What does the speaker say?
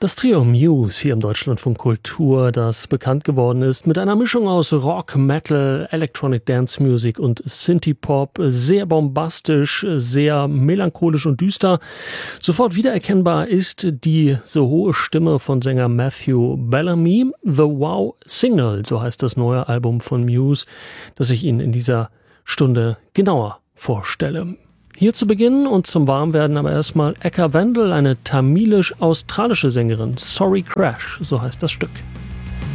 Das Trio Muse hier im Deutschlandfunk Kultur, das bekannt geworden ist mit einer Mischung aus Rock, Metal, Electronic Dance Music und Synthie-Pop, sehr bombastisch, sehr melancholisch und düster. Sofort wiedererkennbar ist die so hohe Stimme von Sänger Matthew Bellamy. The Wow Signal, so heißt das neue Album von Muse, das ich Ihnen in dieser Stunde genauer vorstelle. Hier zu Beginn und zum Warmwerden aber erstmal Eka Wendel, eine tamilisch-australische Sängerin. Sorry Crash, so heißt das Stück.